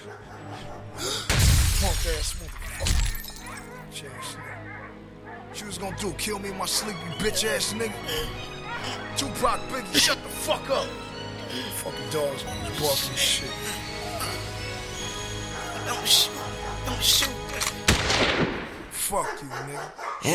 Punk ass motherfucker. Bitch ass nigga. What you was gonna do? Kill me in my sleep, you bitch ass nigga? Tupac, Biggie, shut the fuck up. Fucking dogs barking shit. Don't shoot. Fuck you, nigga.